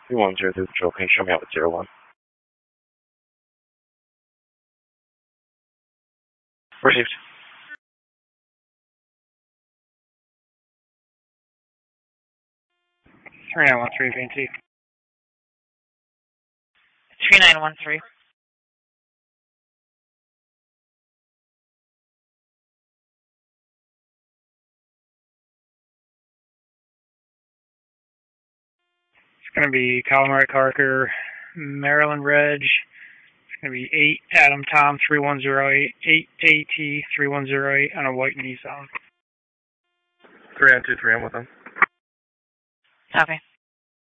3103 Patrol, can you show me out with 01? Received. 3913 VNT. 3913. It's going to be Calamari Carker, Maryland Reg. It's going to be 8 Adam Tom 3108, 8 AT 3108 on a white Nissan. 3923, I'm with them. Copy.